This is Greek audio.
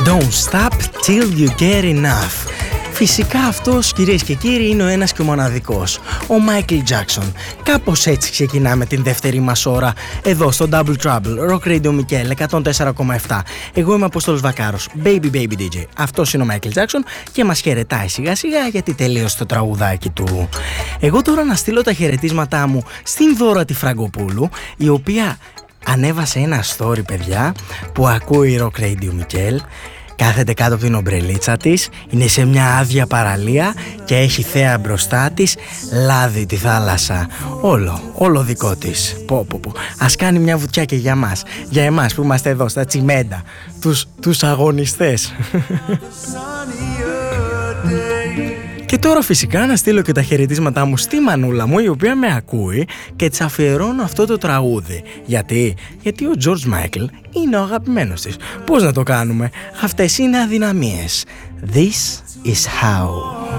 Don't stop till you get enough. Φυσικά αυτός, κυρίες και κύριοι, είναι ο ένας και ο μοναδικός, ο Μάικλ Τζάκσον. Κάπως έτσι ξεκινάμε την δεύτερη μας ώρα εδώ στο Double Trouble, Rock Radio Mikkel 104,7. Εγώ είμαι Απόστολος Βακάρος, Baby DJ. Αυτός είναι ο Μάικλ Τζάκσον και μας χαιρετάει σιγά σιγά γιατί τελείωσε το τραγουδάκι του. Εγώ τώρα να στείλω τα χαιρετίσματά μου στην Δώρα τη Φραγκοπούλου, η οποία ανέβασε ένα story, παιδιά, που ακούει Rock Radio Mikkel. Κάθεται κάτω από την ομπρελίτσα της, είναι σε μια άδεια παραλία και έχει θέα μπροστά της, λάδι τη θάλασσα, όλο δικό της. Πω. Ας κάνει μια βουτιά και για μας, για εμάς που είμαστε εδώ στα τσιμέντα, τους αγωνιστές. Και τώρα φυσικά να στείλω και τα χαιρετίσματά μου στη μανούλα μου, η οποία με ακούει, και της αφιερώνω αυτό το τραγούδι. Γιατί ο George Michael είναι ο αγαπημένος της. Πώς να το κάνουμε? Αυτές είναι αδυναμίες. This is how.